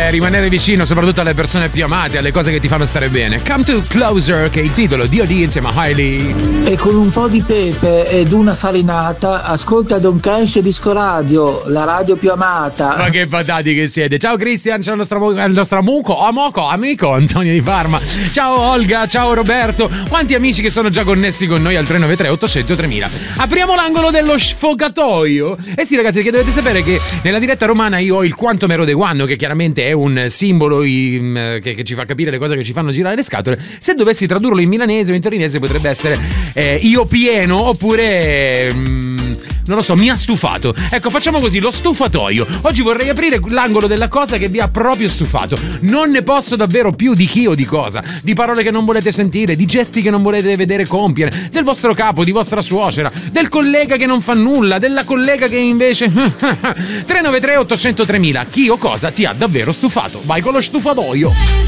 rimanere vicino soprattutto alle persone più amate, alle cose che ti fanno stare bene. Come to Closer, che è il titolo di OD insieme a Hailey. E con un po' di pepe ed una farinata ascolta Don Cash Disco Radio, la radio più amata. Ma che patati che siete. Ciao Christian, ciao il nostro amico Antonio di Parma. Ciao Olga, ciao Roberto. Quanti amici che sono già connessi con noi al 393 800 3000. Apriamo l'angolo dello sfogatoio. Eh sì ragazzi, perché dovete sapere che nella diretta romana io ho il Quanto Mero de Guanno, che chiaramente è un simbolo che ci fa capire le cose che ci fanno girare le scatole. Se dovessi tradurlo in milanese o in torinese potrebbe essere io pieno, oppure non lo so, mi ha stufato. Ecco, facciamo così, lo stufatoio. Oggi vorrei aprire l'angolo della cosa che vi ha proprio stufato. Non ne posso davvero più di chi o di cosa. Di parole che non volete sentire, di gesti che non volete vedere compiere, del vostro capo, di vostra suocera, del collega che non fa nulla, della collega che invece 393 800 3000. Chi o cosa ti ha davvero stufato? Vai con lo stufatoio.